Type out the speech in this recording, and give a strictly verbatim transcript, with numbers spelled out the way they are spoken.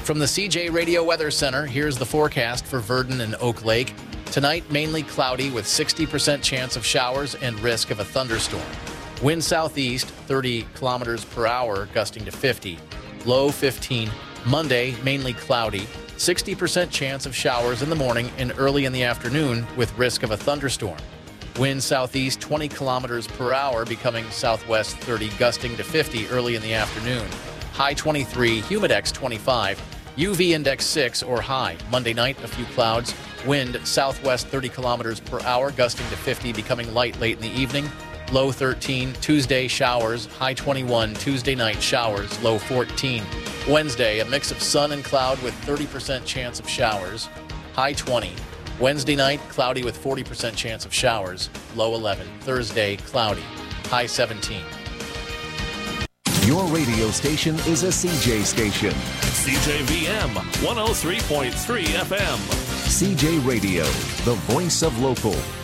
From the C J Radio Weather Center, here's the forecast for Verdon and Oak Lake. Tonight, mainly cloudy with sixty percent chance of showers and risk of a thunderstorm. Wind southeast, thirty kilometers per hour, gusting to fifty. Low fifteen. Monday, mainly cloudy, sixty percent chance of showers in the morning and early in the afternoon with risk of a thunderstorm. Wind southeast, twenty kilometers per hour, becoming southwest thirty, gusting to fifty early in the afternoon. High twenty-three, humidex twenty-five, U V index six or high. Monday night, a few clouds. Wind southwest thirty kilometers per hour, gusting to fifty, becoming light late in the evening. Low thirteen. Tuesday, showers. High twenty-one. Tuesday night, showers. Low fourteen. Wednesday, a mix of sun and cloud with thirty percent chance of showers. High twenty. Wednesday night, cloudy with forty percent chance of showers. Low eleven. Thursday, cloudy. High seventeen. Your radio station is a C J station. C J V M one oh three point three F M. C J Radio, the voice of local.